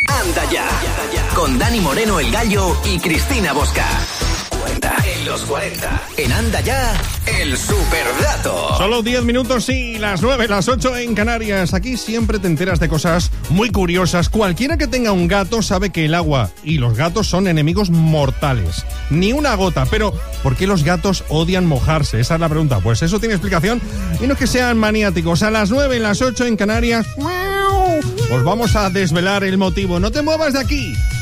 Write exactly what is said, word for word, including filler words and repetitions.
Anda ya, con Dani Moreno el Gallo y Cristina Bosca. En los cuarenta. En Anda Ya, el superdato. Solo diez minutos y las nueve, las ocho en Canarias. Aquí siempre te enteras de cosas muy curiosas. Cualquiera que tenga un gato sabe que el agua y los gatos son enemigos mortales. Ni una gota. Pero, ¿por qué los gatos odian mojarse? Esa es la pregunta. Pues eso tiene explicación. Y no es que sean maniáticos. A las nueve, las ocho en Canarias, os vamos a desvelar el motivo. No te muevas de aquí.